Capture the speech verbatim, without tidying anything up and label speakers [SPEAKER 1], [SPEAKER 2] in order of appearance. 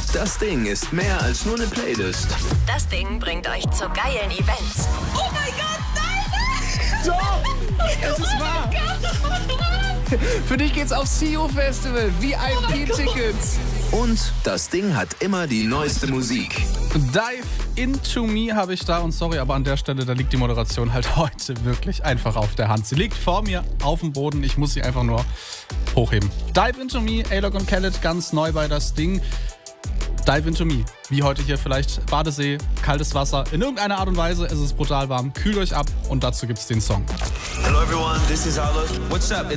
[SPEAKER 1] Das Ding ist mehr als nur eine Playlist.
[SPEAKER 2] Das Ding bringt euch zu geilen Events.
[SPEAKER 3] Oh mein Gott, nein!
[SPEAKER 4] Doch! Es ist wahr! Für dich geht's aufs C E O Festival, V I P-Tickets.
[SPEAKER 1] Und das Ding hat immer die neueste Musik.
[SPEAKER 4] Dive Into Me habe ich da und sorry, aber an der Stelle, da liegt die Moderation halt heute wirklich einfach auf der Hand. Sie liegt vor mir auf dem Boden, ich muss sie einfach nur hochheben. Dive Into Me, A-Log und Khaled, ganz neu bei das Ding. Dive Into Me, wie heute hier vielleicht Badesee, kaltes Wasser, in irgendeiner Art und Weise, es ist brutal warm, kühlt euch ab und dazu gibt's den Song.
[SPEAKER 5] Hello everyone, this is A-Log. What's up, it's